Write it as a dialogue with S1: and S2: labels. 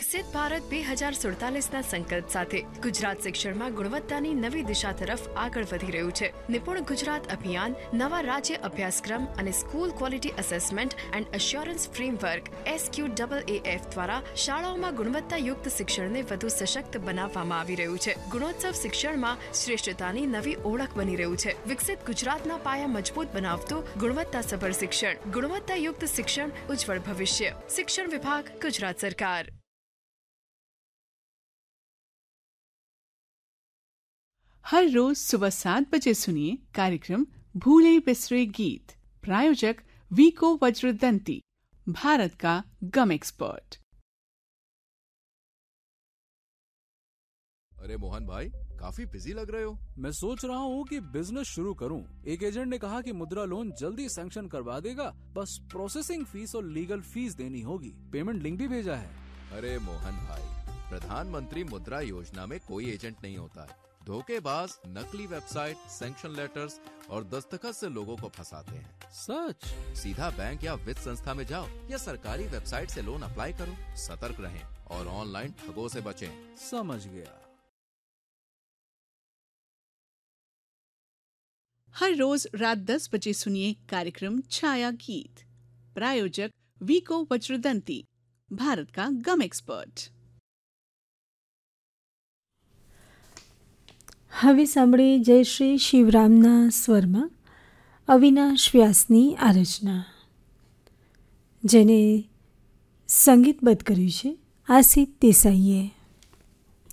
S1: વિકસિત ભારત 2047ના સંકલ્પ સાથે ગુજરાત શિક્ષણમાં ગુણવત્તાની નવી દિશા તરફ આગળ વધી રહ્યું છે. નિપુણ ગુજરાત અભિયાન નવા રાજ્ય અભ્યાસક્રમ અને school quality assessment and assurance framework SQAAF દ્વારા શાળાઓમાં ગુણવત્તાયુક્ત શિક્ષણને વધુ સશક્ત બનાવવામાં આવી રહ્યું છે. ગુણોત્સવ શિક્ષણમાં શ્રેષ્ઠતાની નવી ઓળખ બની રહ્યું છે. વિકસિત ગુજરાતના પાયા મજબૂત બનાવતું ગુણવત્તાસભર શિક્ષણ, ગુણવત્તાયુક્ત શિક્ષણ, ઉજ્જવળ ભવિષ્ય. શિક્ષણ વિભાગ, ગુજરાત સરકાર.
S2: हर रोज सुबह 7 बजे सुनिए कार्यक्रम भूले बिसरे गीत. प्रायोजक वीको वज्रदंती, भारत का गम एक्सपर्ट.
S3: अरे मोहन भाई, काफी बिजी लग रहे हो.
S4: मैं सोच रहा हूँ कि बिजनेस शुरू करूँ. एक एजेंट ने कहा कि मुद्रा लोन जल्दी सैंक्शन करवा देगा, बस प्रोसेसिंग फीस और लीगल फीस देनी होगी. पेमेंट लिंक भी भेजा है.
S3: अरे मोहन भाई, प्रधानमंत्री मुद्रा योजना में कोई एजेंट नहीं होता है. धोखेबाज नकली वेबसाइट, सैंक्शन लेटर्स और दस्तखत से लोगों को फंसाते हैं.
S4: सच?
S3: सीधा बैंक या वित्त संस्था में जाओ या सरकारी वेबसाइट से लोन अप्लाई करो. सतर्क रहें और ऑनलाइन ठगों से बचें.
S4: समझ गया.
S2: हर रोज रात 10 बजे सुनिए कार्यक्रम छाया गीत. प्रायोजक वीको वज्रदंती, भारत का गम एक्सपर्ट.
S5: હવે સાંભળીએ જયશ્રી શિવરામના સ્વરમાં અવિનાશ વ્યાસની આ રચના, જેને સંગીતબદ્ધ કર્યું છે આસિફ દેસાઈએ.